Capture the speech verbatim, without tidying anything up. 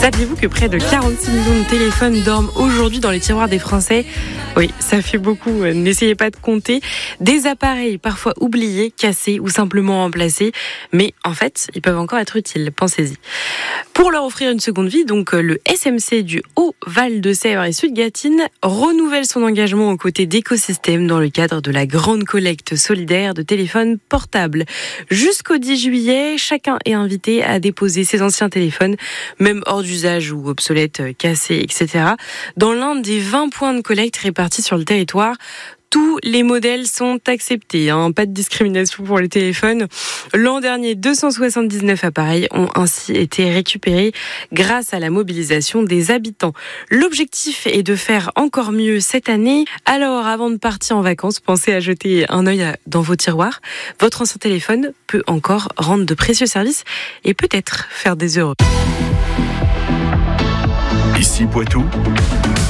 Saviez-vous que près de quarante-six millions de téléphones dorment aujourd'hui dans les tiroirs des Français ? Oui, ça fait beaucoup, n'essayez pas de compter. Des appareils parfois oubliés, cassés ou simplement remplacés, mais en fait, ils peuvent encore être utiles, pensez-y. Pour leur offrir une seconde vie, donc le S M C du Haut-Val de Sèvres et Sud-Gâtine renouvelle son engagement aux côtés d'écosystèmes dans le cadre de la grande collecte solidaire de téléphones portables. Jusqu'au dix juillet, chacun est invité à déposer ses anciens téléphones, même hors d'usage ou obsolètes, cassés, et cetera, dans l'un des vingt points de collecte répartis sur le territoire. Tous les modèles sont acceptés, hein, pas de discrimination pour les téléphones. L'an dernier, deux cent soixante-dix-neuf appareils ont ainsi été récupérés grâce à la mobilisation des habitants. L'objectif est de faire encore mieux cette année. Alors, avant de partir en vacances, pensez à jeter un œil dans vos tiroirs. Votre ancien téléphone peut encore rendre de précieux services et peut-être faire des heureux. Ici Poitou.